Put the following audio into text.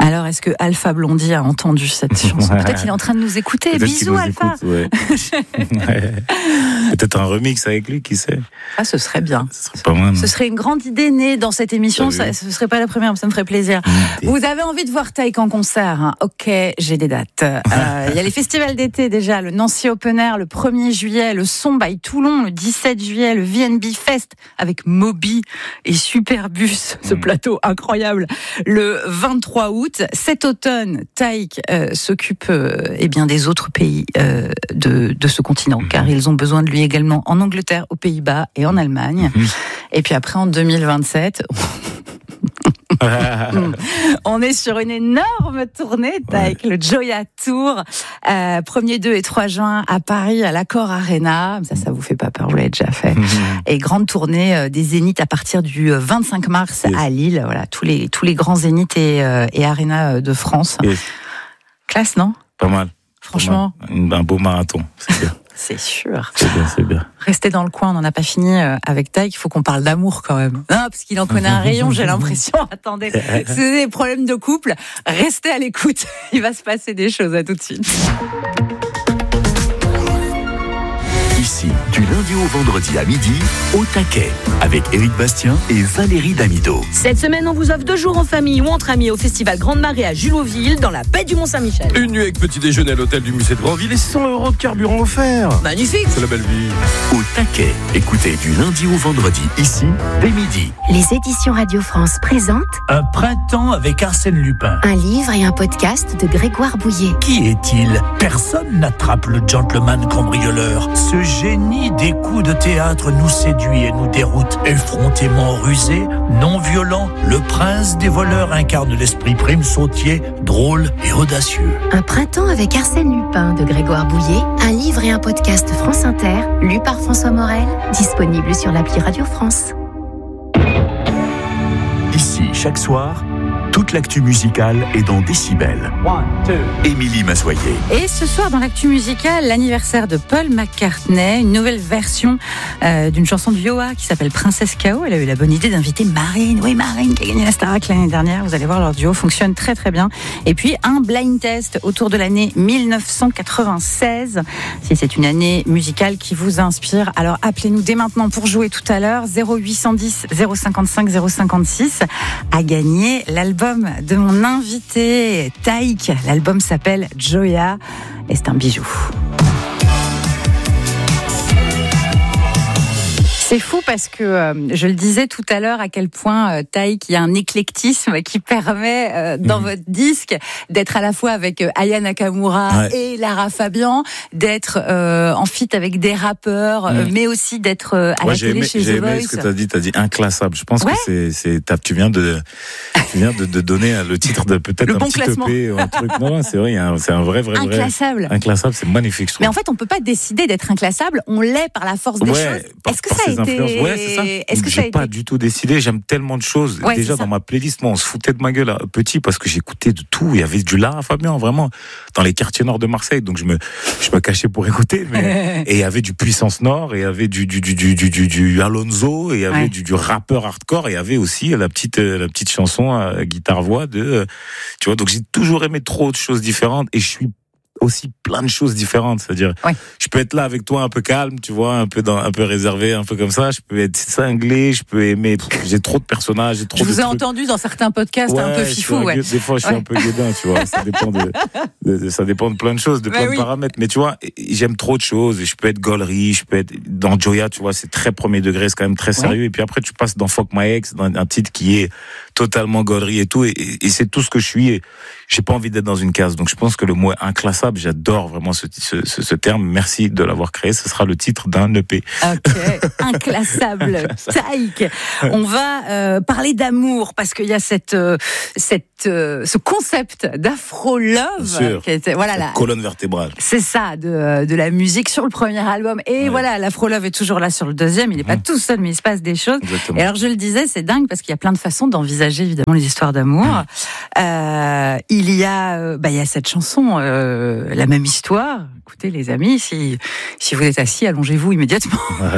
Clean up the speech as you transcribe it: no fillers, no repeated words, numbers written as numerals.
Alors, est-ce que Alpha Blondy a entendu cette chanson? Peut-être qu'il est en train de nous écouter. Peut-être Bisous, Alpha. écoute, ouais. Peut-être un remix avec lui, qui sait. Ah, ce serait bien. Ce serait pas mal. Ce serait une grande idée née dans cette émission. Ce serait pas la première, mais ça me ferait plaisir. Vous avez envie de voir Taïk en concert, hein? Ok, j'ai des dates. Il y a les festivals d'été déjà, le Nancy Open Air le 1er juillet, le Son by Toulon le 17 juillet, le VNB Fest avec Moby et Superbus, ce plateau incroyable, le 23 août. Cet automne, Taïk s'occupe des autres pays de ce continent, car ils ont besoin de lui également en Angleterre, aux Pays-Bas et en Allemagne. Et puis après, en 2027... on est sur une énorme tournée avec le Joya Tour, 1er, 2 et 3 juin à Paris, à l'Accor Arena. Ça vous fait pas peur, vous l'avez déjà fait. Et grande tournée des Zéniths à partir du 25 mars à Lille. Voilà, tous les grands Zéniths et Arena de France. Classe, non? Pas mal. Franchement. Pas mal. Un beau marathon, c'est bien. C'est sûr. C'est bien. Restez dans le coin, on n'en a pas fini avec Taïk, il faut qu'on parle d'amour quand même. Non, parce qu'il en connaît un rayon, j'ai l'impression. Attendez, c'est des problèmes de couple. Restez à l'écoute, il va se passer des choses, à tout de suite. Ici, du lundi au vendredi à midi, au taquet, avec Éric Bastien et Valérie Damido. Cette semaine, on vous offre 2 jours en famille ou entre amis au Festival Grande Marée à Juloville, dans la baie du Mont-Saint-Michel. Une nuit avec petit déjeuner à l'hôtel du musée de Grandville et 100 € de carburant offert. Magnifique. C'est la belle vie. Au taquet, écoutez du lundi au vendredi, ici, dès midi. Les éditions Radio France présentent Un printemps avec Arsène Lupin. un livre et un podcast de Grégoire Bouillet. Qui est-il? Personne n'attrape le gentleman cambrioleur. Ce génie des coups de théâtre nous séduit et nous déroute. Effrontément rusé, non violent, le prince des voleurs incarne l'esprit prime sautier, drôle et audacieux. Un printemps avec Arsène Lupin de Grégoire Bouillet, un livre et un podcast France Inter, lu par François Morel, disponible sur l'appli Radio France. Ici, chaque soir, toute l'actu musicale est dans Décibel. Émilie Massoyer. Et ce soir, dans l'actu musicale, l'anniversaire de Paul McCartney, une nouvelle version d'une chanson de Yoa qui s'appelle Princesse K.O. Elle a eu la bonne idée d'inviter Marine. Oui, Marine qui a gagné la Starac l'année dernière. Vous allez voir, leur duo fonctionne très très bien. Et puis, un blind test autour de l'année 1996. Si c'est une année musicale qui vous inspire, alors appelez-nous dès maintenant pour jouer tout à l'heure. 0810 055 056 à gagner l'album de mon invité Taïk. L'album s'appelle Joya et c'est un bijou. C'est fou parce que je le disais tout à l'heure à quel point Taïk, il y a un éclectisme qui permet dans votre disque d'être à la fois avec Aya Nakamura et Lara Fabian, d'être en feat avec des rappeurs, mais aussi d'être à la télé chez The Voice. J'ai aimé ce que t'as dit inclassable. Je pense que tu viens de donner le titre de peut-être le un bon petit classement. EP ou un truc. Non, c'est vrai, c'est un vrai. Inclassable. Inclassable, c'est magnifique, je trouve. Mais en fait, on peut pas décider d'être inclassable, on l'est par la force des choses. Est-ce que ça a été... Ouais, c'est ça. Est-ce que j'ai pas du tout décidé. J'aime tellement de choses. Ouais, déjà dans ma playlist, moi, on se foutait de ma gueule petit parce que j'écoutais de tout. Il y avait du Lara Fabian, vraiment, dans les quartiers nord de Marseille. Donc je me cachais pour écouter. Et il y avait du Puissance Nord, et il y avait du Alonso, et il y avait du rappeur hardcore, et il y avait aussi la petite chanson guitare-voix de. Tu vois, donc j'ai toujours aimé trop de choses différentes, et je suis aussi plein de choses différentes, c'est-à-dire je peux être là avec toi un peu calme, tu vois, un peu réservé, un peu comme ça, je peux être cinglé, je peux aimer, j'ai trop de personnages, j'ai trop je de vous ai trucs. entendu dans certains podcasts un peu fifou, des fois je suis un peu guédin, tu vois, ça dépend de plein de choses, de plein de paramètres, mais tu vois, j'aime trop de choses, et je peux être gaulerie, je peux être dans Joya, tu vois, c'est très premier degré, c'est quand même très sérieux, et puis après tu passes dans Fuck My Ex, dans un titre qui est totalement gaulerie et tout, et c'est tout ce que je suis, et j'ai pas envie d'être dans une case, donc je pense que le mot est inclassable, j'adore vraiment ce terme, merci de l'avoir créé, ce sera le titre d'un EP. Ok, inclassable, Taïk. On va parler d'amour, parce qu'il y a ce concept d'afro-love, qui était, voilà, la colonne vertébrale. C'est ça, de la musique sur le premier album, et voilà, l'afro-love est toujours là sur le deuxième, il n'est pas tout seul, mais il se passe des choses. Exactement. Et alors je le disais, c'est dingue, parce qu'il y a plein de façons d'envisager évidemment les histoires d'amour. Il y a cette chanson, La même histoire. Écoutez les amis, si vous êtes assis, allongez-vous immédiatement.